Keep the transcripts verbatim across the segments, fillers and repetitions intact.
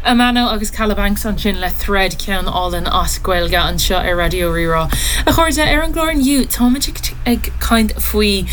Amano agus Calabanks an sin le thread cean álan as Gaeilge an seo ar Radio Rirá. A chuirde ar an glór nniu táimeigh ag kind faoi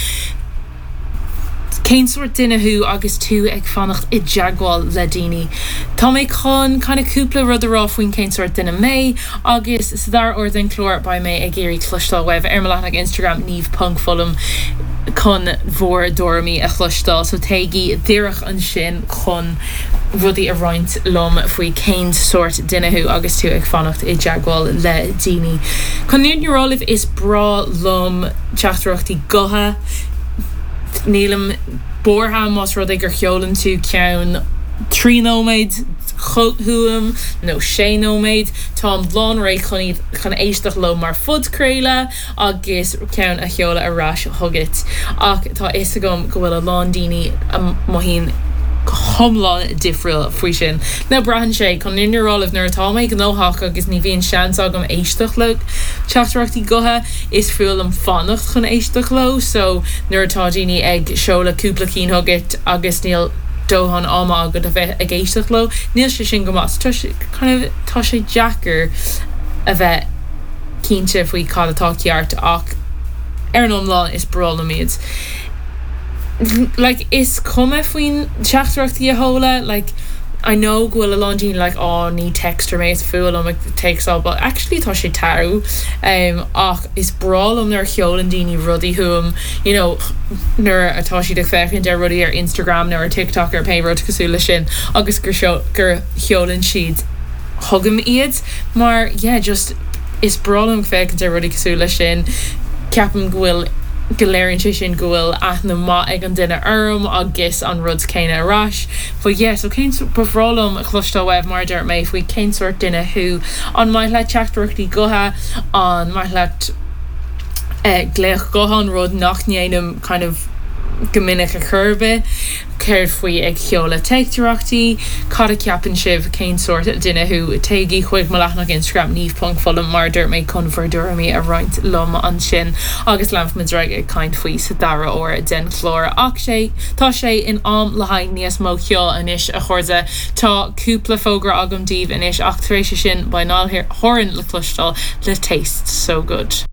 cén soort duine agus tú ag fannacht i jaagháil le daoine. Tá mé chun kind of cúpla rud ará faoin cén soort duine mé agus sa dar ordain clór ba mé ag géirí clustal webh ar meach ag Instagram níomh punk folum chun mhór dormí a chlustal so teigi díireach an sin chun rudí a roint lom faoi cén soort duine agus tú ag fannacht i jaagháil le daoine. Chun nuúrálah is bra lom teachtarachtaí gotha Nílam borha mas rud ag gur cheolann tú ceann trí nóméid chuam nó sé nóméid tá an lán ré chuní chun éisteach lo mar fudcréile agus ceann a cheola arás thugit ach tá is agam go bhfuil a lán daoine mohín chumlá difriúil faoi sin. Na brahan sé chun nuúrálah nuair atá méid nóthach agus ní bhíon seans agam éisteach le teachtarachtaí gotha is fiúil am fannacht chun éisteach lo so nuair atá daoine ag seola cúpla cín thugit agus níl dóhan ama agad a bheith ag éisteach lo níl sé sin go mas tá sé Jackar a bheith cínte faoi cad atá ceart ach ar an omláin is brol na míad. Like is come faoin teachtarachtaí a hóla like I know gwil a londine like oh ní texture me it's full on it takes all but actually tá sé taru um ach is brawl on their cheolan daoine ruddy whom you know nur atá si de fecinn de ruddy ar Instagram nor TikTok ar pe rud cosúla sin agus gur gur cheolan siad hugam iad mar yeah just is brawl on fecinn de ruddy cosúla sin ceapam gwil Galarian sin gohfuil aithna má ag an duine orm agus an rud céine arás. But yeah, so cén bhrálam a chlustal webh mar deirt mé faoi cén sort duine who an mai le teachtarachtaí gotha an mai le gléach gotha an rud nach níanam kind of gomininic a churbe céir faoi ag cheola teachtarachtaí cad a ceapan sibh cén sort duine who teigi chuig malachnach Instagram níomh punk folum mar deirt mé confer dormí a roint lom an sin agus lamfmid reg ag caint faoi sa dara ó den chlór ach sé tá sé in am le haid níos mó cheol inis a chuirde tá cúpla fógra agam díobh inis ach tar éis sin ba ná thorann le clustal le taste so good.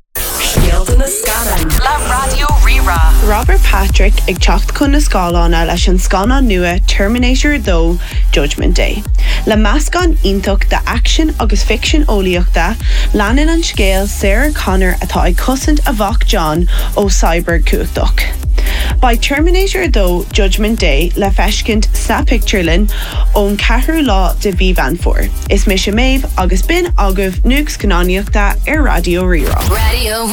La Radio Rirá. Robert Patrick ag teacht chun na scálána leis an scána nua Terminator two Judgment Day. Le meascán iontocht de action agus fiction óíochta leanan an scéal Sarah Connor atá ag cosint a bhach John ó Cyber Cuachtoch. By Terminator two Judgment Day le feiscint sa picturelin ón ceathrú lá de bhí van for. Is mis sé méh agus bin agah nuags cannáíochta ar Radio Rirá. Radio